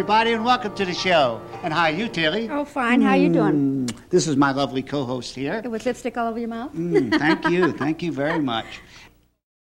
everybody, and welcome to the show. And how are you, Tilly? Oh, fine. How you doing? This is my lovely co-host here. With lipstick all over your mouth? Thank you. Thank you very much.